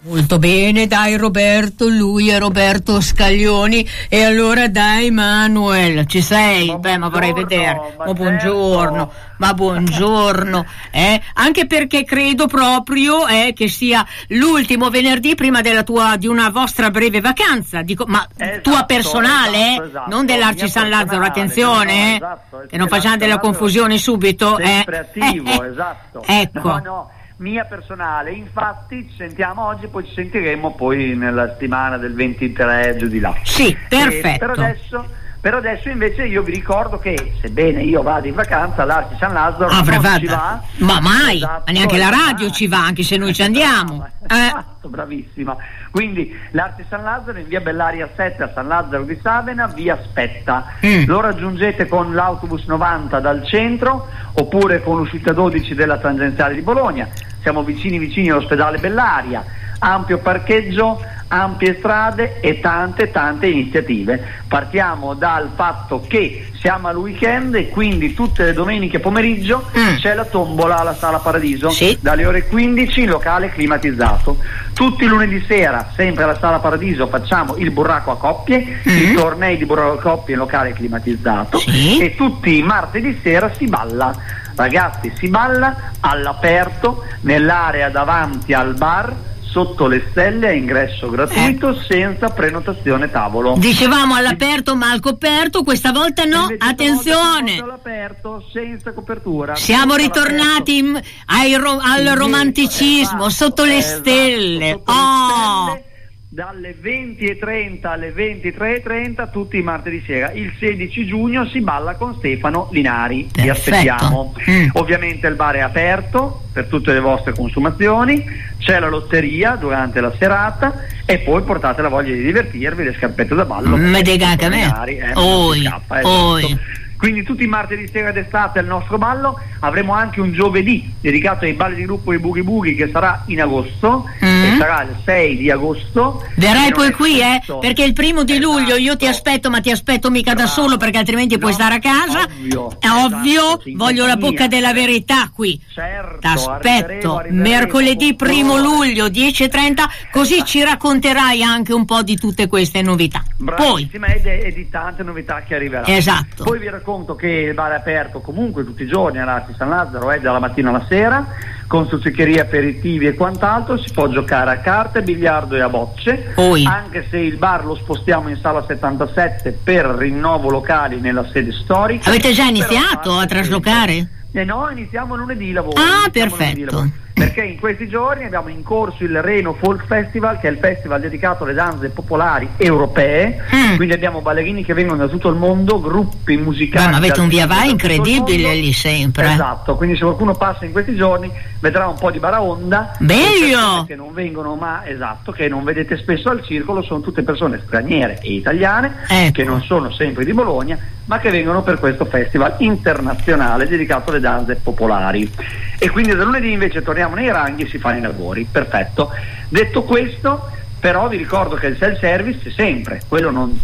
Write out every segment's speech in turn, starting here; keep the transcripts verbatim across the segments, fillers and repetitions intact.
Molto bene, dai Roberto, lui è Roberto Scaglioni. E allora dai Manuel, ci sei? Ma Beh, ma vorrei vedere. ma Ma buongiorno, certo. ma buongiorno, eh? Anche perché credo proprio eh, che sia l'ultimo venerdì prima della tua, di una vostra breve vacanza, dico, ma Esatto, tua personale, esatto, eh? esatto. Non dell'Arci Mia San Lazzaro, personale, attenzione, no, no, eh? esatto, Che non perché facciamo della l'Arci San confusione subito, sempre eh? attivo, Eh, eh. esatto. Ecco. No, no, mia personale, infatti ci sentiamo oggi, poi ci sentiremo poi nella settimana del ventitré giù di là. Sì, perfetto. Eh, per adesso Per adesso invece io vi ricordo che sebbene io vada in vacanza, l'Arci San Lazzaro Ah, non vada. ci va. Ma mai, Esatto, ma neanche la radio mai. ci va, anche se noi ci andiamo. Eh. Esatto, bravissima. Quindi l'Arci San Lazzaro in via Bellaria sette a San Lazzaro di Savena vi aspetta. Mm. Lo raggiungete con l'autobus novanta dal centro oppure con l'uscita dodici della tangenziale di Bologna. Siamo vicini vicini all'ospedale Bellaria. Ampio parcheggio, ampie strade e tante tante iniziative. Partiamo dal fatto che siamo al weekend e quindi tutte le domeniche pomeriggio Mm. c'è la tombola alla Sala Paradiso, Sì. dalle ore quindici in locale climatizzato. Tutti i lunedì sera, sempre alla Sala Paradiso, facciamo il burraco a coppie, Mm. i tornei di burraco a coppie in locale climatizzato. Sì. E tutti i martedì sera si balla. Ragazzi, si balla all'aperto nell'area davanti al bar sotto le stelle a ingresso gratuito, Eh. senza prenotazione tavolo. Dicevamo all'aperto ma al coperto, questa volta no, Invece attenzione. stavolta all'aperto senza copertura. Siamo Senza ritornati in- ai ro- al all'aperto. romanticismo, Esatto, sotto le esatto, stelle. sotto le Oh. stelle, dalle venti e trenta alle ventitré e trenta tutti i martedì sera. Il sedici giugno si balla con Stefano Linari. Vi Perfetto. aspettiamo. Mm. Ovviamente il bar è aperto per tutte le vostre consumazioni, c'è la lotteria durante la serata e poi portate la voglia di divertirvi, le scarpette da ballo. Me dega anche a me. Linari, eh, non Oi, si scappa, esatto. oi. Quindi tutti i martedì sera d'estate al nostro ballo. Avremo anche un giovedì dedicato ai balli di gruppo e Boogie Boogie che sarà in agosto, Mm. che sarà il sei di agosto. Verrai E poi non è qui, eh? fisso. Perché il primo di luglio io ti Esatto. aspetto, ma ti aspetto mica da Bravo. solo, perché altrimenti puoi No, stare a casa. ovvio, È ovvio, esatto, in voglio la compagnia. bocca della verità qui. Certo, T'aspetto arriveremo, arriveremo, mercoledì con primo cuore. luglio dieci e trenta, così ci racconterai anche un po' di tutte queste novità. Poi, Bravissima, ed è, e di tante novità che arriveranno. esatto. Poi vi racconto che il bar è aperto comunque tutti i giorni all'Arci San Lazzaro, è dalla mattina alla sera, con stuzzicherie, aperitivi e quant'altro. Si può giocare a carte, biliardo e a bocce. Poi. Anche se il bar lo spostiamo in sala settantasette per rinnovo locali nella sede storica. Avete già Però iniziato a parte traslocare? Eh no, iniziamo lunedì i lavori. Ah, iniziamo perfetto. lunedì i lavori. Perché in questi giorni abbiamo in corso il Reno Folk Festival, che è il festival dedicato alle danze popolari europee. Mm. Quindi abbiamo ballerini che vengono da tutto il mondo, gruppi musicali. Beh, ma avete dal- un via da vai tutto il incredibile mondo. lì sempre. Esatto, quindi se qualcuno passa in questi giorni vedrà un po' di baraonda. Bello! Persone che non vengono, ma esatto, che non vedete spesso al circolo, sono tutte persone straniere e italiane, Ecco. che non sono sempre di Bologna, ma che vengono per questo festival internazionale dedicato alle danze popolari. E quindi da lunedì invece torniamo nei ranghi e si fanno i lavori. Perfetto. Detto questo, però vi ricordo che il self-service c'è sempre, quello non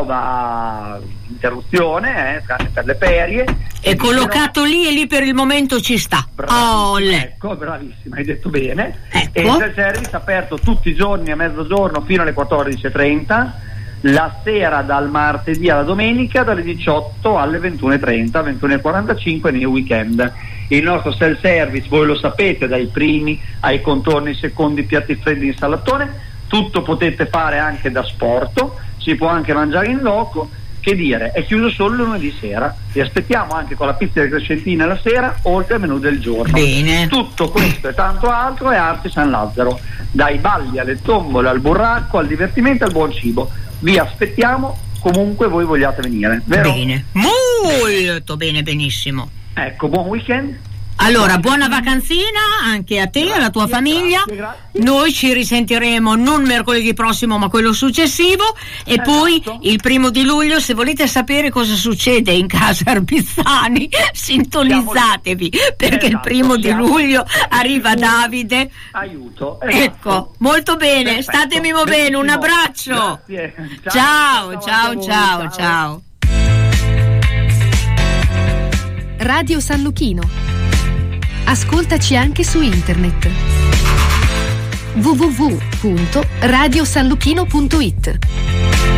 trova interruzione, eh, tranne per le ferie. È collocato lì e lì per il momento ci sta. Oh, le. Ecco, bravissima, hai detto bene. Ecco. E il self-service aperto tutti i giorni a mezzogiorno fino alle quattordici e trenta, la sera dal martedì alla domenica dalle diciotto alle ventuno e trenta, ventuno e quarantacinque nei weekend. Il nostro self-service, voi lo sapete, dai primi ai contorni, secondi, piatti freddi, insalatone, tutto potete fare anche da sporto, si può anche mangiare in loco. Che dire, è chiuso solo lunedì sera. Vi aspettiamo anche con la pizza di crescentine la sera, oltre al menù del giorno. Bene. Tutto questo e tanto altro è Arci San Lazzaro, dai balli alle tombole, al burracco, al divertimento, al buon cibo. Vi aspettiamo comunque voi vogliate venire, vero? Bene, molto bene, benissimo. Ecco, buon weekend. Allora, buona vacanzina anche a te e alla tua Grazie, famiglia. grazie, grazie. Noi ci risentiremo non mercoledì prossimo, ma quello successivo. E Esatto. poi il primo di luglio, se volete sapere cosa succede in casa Arpizzani, sintonizzatevi, perché il Esatto, primo di siamo- luglio arriva Davide. Aiuto. Ecco, esatto. molto bene, Perfetto, statemi bene, un benissimo. abbraccio. Grazie. Ciao, Ciao, ciao, a voi, ciao, ciao. Radio San Luchino. Ascoltaci anche su internet. w w w w punto radio san luchino punto it.